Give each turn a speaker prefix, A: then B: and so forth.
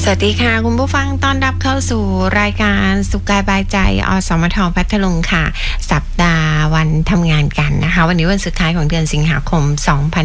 A: สวัสดีค่ะคุณผู้ฟังต้อนรับเข้าสู่รายการสุขกายบายใจอสมทพัทลุงค่ะสัปดาห์วันทำงานกันนะคะวันนี้วันสุดท้ายของเดือนสิงหาคม